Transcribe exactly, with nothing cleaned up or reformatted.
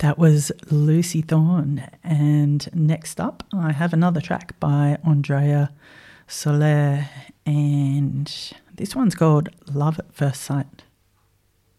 That was Lucy Thorne. And next up, I have another track by Andrea Soler, and this one's called Love at First Sight.